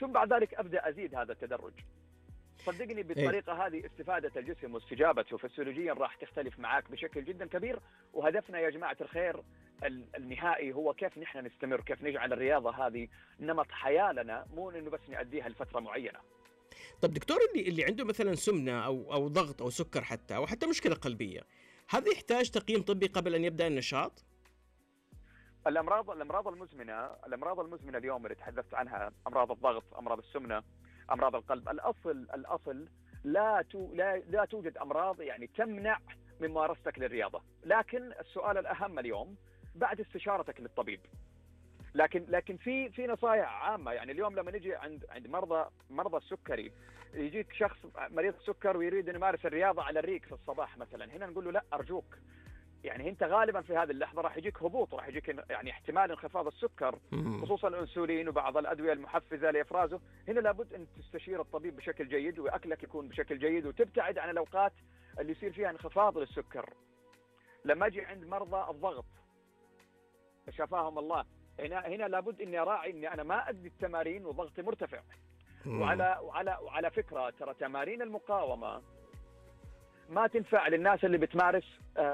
ثم بعد ذلك ابدا ازيد هذا التدرج. صدقني بالطريقه هذه استفاده الجسم واستجابته فسيولوجيا راح تختلف معك بشكل جدا كبير. وهدفنا يا جماعه الخير النهائي هو كيف نحن نستمر، كيف نجعل الرياضه هذه نمط حياه لنا، مو انه بس نأديها لفتره معينه. طب دكتور، اللي عنده مثلا سمنه او ضغط او سكر حتى او حتى مشكله قلبيه، هذا يحتاج تقييم طبي قبل ان يبدا النشاط؟ الامراض المزمنه اليوم اللي تحدثت عنها، امراض الضغط، امراض السمنه، امراض القلب، الاصل لا توجد امراض يعني تمنع من ممارستك للرياضه، لكن السؤال الاهم اليوم بعد استشارتك للطبيب. لكن في نصائح عامه. يعني اليوم لما نجي عند مرضى السكري، يجيك شخص مريض السكر ويريد ان يمارس الرياضه على الريق في الصباح مثلا، هنا نقول له لا ارجوك، يعني انت غالبا في هذه اللحظه راح يجيك هبوط، راح يجيك يعني احتمال انخفاض السكر، خصوصا الانسولين وبعض الادويه المحفزه لافرازه. هنا لابد ان تستشير الطبيب بشكل جيد، واكلك يكون بشكل جيد، وتبتعد عن الاوقات اللي يصير فيها انخفاض للسكر. لما اجي عند مرضى الضغط شفاهم الله، هنا لابد اني اراعي اني انا ما ادي التمارين وضغطي مرتفع. وعلى فكره ترى تمارين المقاومه ما تنفع للناس اللي بتمارس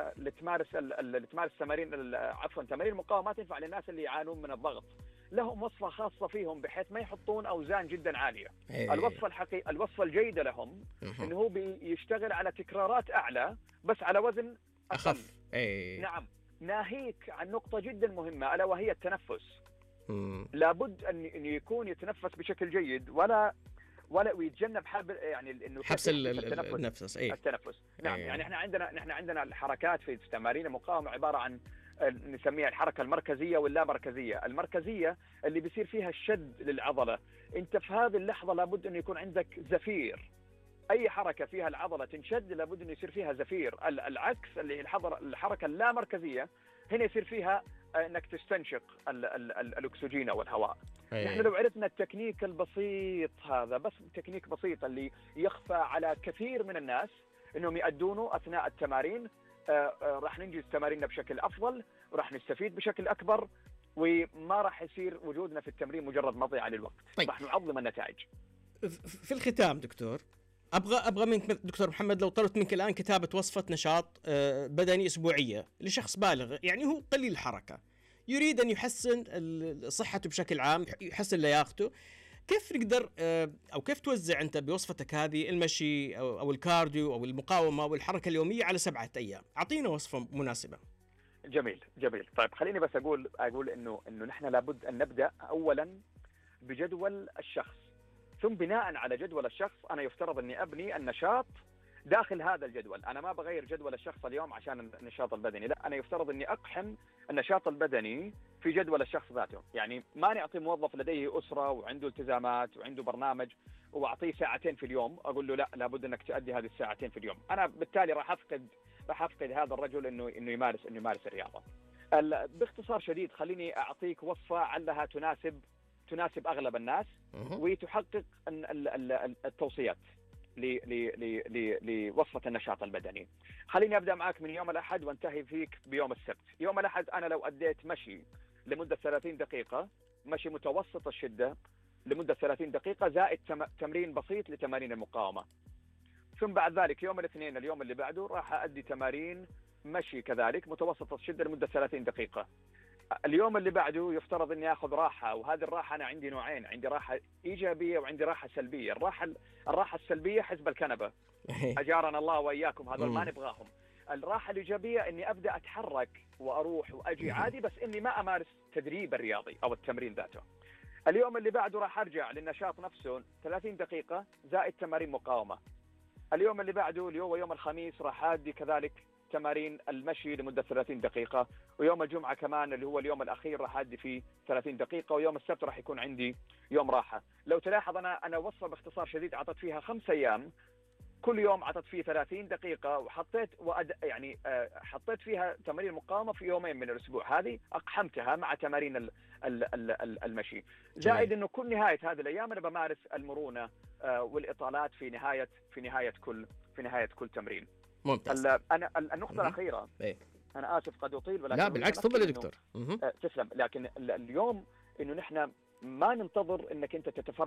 تمارين المقاومه ما تنفع للناس اللي يعانون من الضغط. لهم وصفه خاصه فيهم بحيث ما يحطون اوزان جدا عاليه. الوصفه الجيده لهم انه هو بيشتغل على تكرارات اعلى بس على وزن اخف. نعم، ناهيك عن نقطه جدا مهمه الا وهي التنفس. لابد ان يكون يتنفس بشكل جيد ولا ويتجنب يعني انه حبس النفس. التنفس. نعم. يعني احنا عندنا الحركات في تمارين المقاومه عباره عن نسميها الحركه المركزيه واللا مركزيه. المركزيه اللي بيصير فيها الشد للعضله، انت في هذه اللحظه لابد انه يكون عندك زفير. اي حركه فيها العضله تنشد لابد انه يصير فيها زفير. العكس اللي الحركه اللا مركزيه، هنا يصير فيها انك تستنشق الاكسجين او الهواء. نحن لو عرفنا التكنيك البسيط هذا، بس تكنيك بسيط اللي يخفى على كثير من الناس انهم يؤدونه اثناء التمارين، راح ننجز تماريننا بشكل افضل، وراح نستفيد بشكل اكبر، وما راح يصير وجودنا في التمرين مجرد مضيعه للوقت. راح نعظم النتائج. في الختام دكتور، ابغى منك دكتور محمد، لو طلبت منك الان كتابه وصفه نشاط بدني اسبوعيه لشخص بالغ، يعني هو قليل الحركه، يريد ان يحسن صحته بشكل عام، يحسن لياقته، كيف نقدر او كيف توزع انت بوصفتك هذه المشي او الكارديو او المقاومه والحركه اليوميه على 7 ايام؟ اعطينا وصفه مناسبه. جميل. طيب خليني بس اقول انه نحن لابد ان نبدا اولا بجدول الشخص، ثم بناء على جدول الشخص انا يفترض اني ابني النشاط داخل هذا الجدول. انا ما بغير جدول الشخص اليوم عشان النشاط البدني، لا، انا يفترض اني اقحم النشاط البدني في جدول الشخص ذاته. يعني ما نعطي موظف لديه اسره وعنده التزامات وعنده برنامج واعطيه ساعتين في اليوم اقول له لا لابد انك تؤدي هذه الساعتين في اليوم. انا بالتالي راح افقد هذا الرجل انه يمارس الرياضه. باختصار شديد خليني اعطيك وصفه علها تناسب اغلب الناس وتحقق التوصيات لوصفة النشاط البدني. خليني أبدأ معك من يوم الأحد وانتهي فيك بيوم السبت. يوم الأحد أنا لو أديت مشي لمدة 30 دقيقة، مشي متوسط الشدة لمدة 30 دقيقة زائد تمرين بسيط لتمارين المقاومة. ثم بعد ذلك يوم الاثنين اليوم اللي بعده راح أدي تمارين مشي كذلك متوسط الشدة لمدة 30 دقيقة. اليوم اللي بعده يفترض اني اخذ راحه، وهذه الراحه انا عندي نوعين، عندي راحه ايجابيه وعندي راحه سلبيه. الراحه السلبيه حزب الكنبه اجارنا الله واياكم، هذول ما نبغاهم. الراحه الايجابيه اني ابدا اتحرك واروح واجي عادي، بس اني ما امارس تدريب الرياضي او التمرين ذاته. اليوم اللي بعده راح ارجع للنشاط نفسه 30 دقيقه زائد تمارين مقاومه. اليوم اللي بعده اللي هو يوم الخميس راح ادي كذلك تمارين المشي لمدة 30 دقيقة، ويوم الجمعة كمان اللي هو اليوم الأخير راح أدي فيه 30 دقيقة، ويوم السبت راح يكون عندي يوم راحة. لو تلاحظ أنا وصفة باختصار شديد عطت فيها 5 أيام، كل يوم عطت فيه 30 دقيقة، وحطيت حطيت فيها تمارين مقاومة في يومين من الأسبوع. هذه أقحمتها مع تمارين المشي، زائد إنه كل نهاية هذه الأيام أنا بمارس المرونة والإطالات في نهاية كل تمرين. ممتاز. أنا النقطة الأخيرة، أنا آسف قد أطيل، ولكن لا بالعكس تفضل يا دكتور. تسلم. لكن اليوم إنه نحن ما ننتظر إنك أنت تتفرغ